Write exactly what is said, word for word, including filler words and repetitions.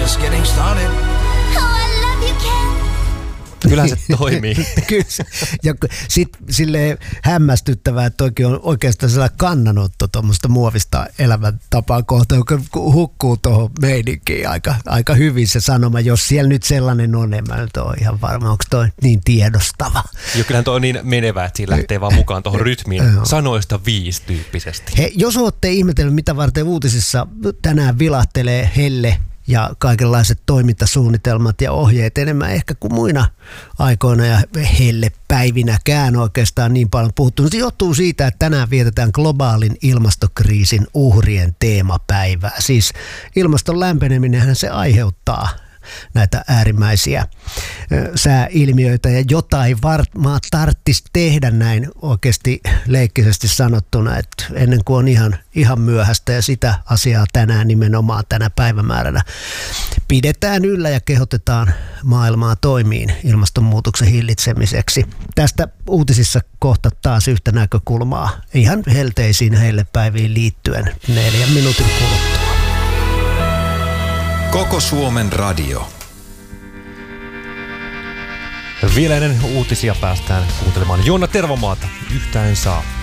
just getting started. Oh, I love you, Ken. Kyllähän se toimii. Kyllä. Ja sitten silleen hämmästyttävää, että oikein on oikeastaan sellainen kannanotto tuommoista muovista elämäntapaa kohtaan, joka hukkuu tuohon meininkiin aika, aika hyvin se sanoma. Jos siellä nyt sellainen on, en mä nyt ole ihan varma, onko toi niin tiedostava. Jo, kyllähän toi on niin menevä, että siinä lähtee vaan mukaan tuohon rytmiin sanoista viisi tyyppisesti. He, jos olette ihmetellyt, mitä varten uutisissa tänään vilahtelee helle ja kaikenlaiset toimintasuunnitelmat ja ohjeet enemmän ehkä kuin muina aikoina ja hellepäivinäkään oikeastaan niin paljon puhuttu. Se johtuu siitä, että tänään vietetään globaalin ilmastokriisin uhrien teemapäivää. Siis ilmaston lämpeneminenhän se aiheuttaa näitä äärimmäisiä sääilmiöitä ja jotain varmaan tarvitsisi tehdä näin oikeasti leikkisesti sanottuna, että ennen kuin on ihan, ihan myöhäistä ja sitä asiaa tänään nimenomaan tänä päivämääränä pidetään yllä ja kehotetaan maailmaa toimiin ilmastonmuutoksen hillitsemiseksi. Tästä uutisissa kohta taas yhtä näkökulmaa ihan helteisiin hellepäiviin liittyen neljän minuutin kuluttua. Koko Suomen radio. Vielä ennen uutisia päästään kuuntelemaan Joona Tervomaata. Yhtään saa.